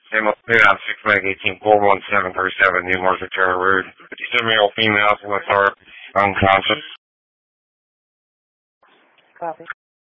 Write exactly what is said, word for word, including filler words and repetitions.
M O P out six meg eighteen four one seven three seven New Market Terra Road. fifty-seven year old female with her unconscious. Copy.